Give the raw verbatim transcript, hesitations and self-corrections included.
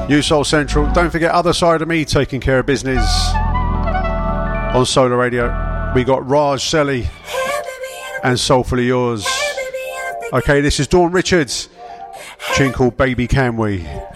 New Soul Central. Don't forget Other Side of Me taking care of business on Solar Radio. We got Raj Selly and Soulfully Yours. Okay, this is Dawn Richards. Tune called Baby Can We.